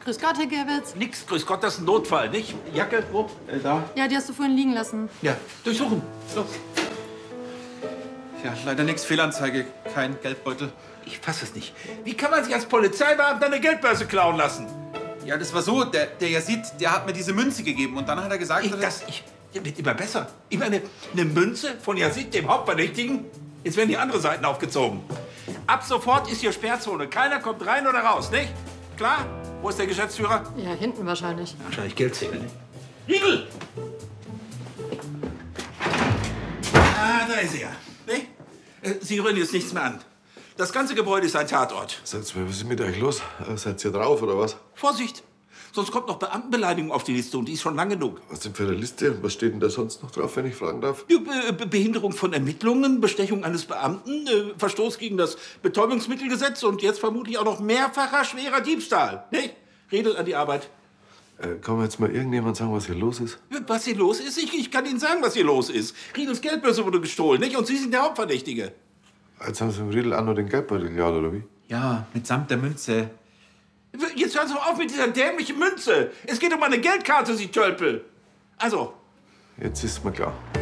Grüß Gott, Herr Gewitz. Nix, grüß Gott, das ist ein Notfall, nicht? Jacke, wo? Da. Ja, die hast du vorhin liegen lassen. Ja, durchsuchen. Los. Ja, leider nichts. Fehlanzeige, kein Geldbeutel. Ich fass es nicht. Wie kann man sich als Polizeibeamter eine Geldbörse klauen lassen? Ja, das war so. Der Yazid, der hat mir diese Münze gegeben. Und dann hat er gesagt, Der wird immer besser. Ich meine, eine Münze von Yazid, dem Hauptverdächtigen? Jetzt werden die anderen Seiten aufgezogen. Ab sofort ist hier Sperrzone. Keiner kommt rein oder raus, nicht? Klar? Wo ist der Geschäftsführer? Ja, hinten wahrscheinlich. Wahrscheinlich Geldzähler, nicht? Riegel! Ah, da ist er. Nicht? Sie rühren jetzt nichts mehr an. Das ganze Gebäude ist ein Tatort. Sagt mal, was ist mit euch los? Seid ihr drauf, oder was? Vorsicht! Sonst kommt noch Beamtenbeleidigung auf die Liste und die ist schon lang genug. Was denn für eine Liste? Was steht denn da sonst noch drauf, wenn ich fragen darf? Behinderung von Ermittlungen, Bestechung eines Beamten, Verstoß gegen das Betäubungsmittelgesetz und jetzt vermutlich auch noch mehrfacher schwerer Diebstahl. Nicht? Redel an die Arbeit. Kann mir jetzt mal irgendjemand sagen, was hier los ist? Was hier los ist? Ich kann Ihnen sagen, was hier los ist. Riedels Geldbörse wurde gestohlen, nicht? Und Sie sind der Hauptverdächtige. Jetzt haben Sie im Riedel auch noch den Geldbeutel geklaut, oder wie? ja, mitsamt der Münze. Jetzt hören Sie doch auf mit dieser dämlichen Münze. Es geht um eine Geldkarte, Sie Tölpel. Also. Jetzt ist mir klar.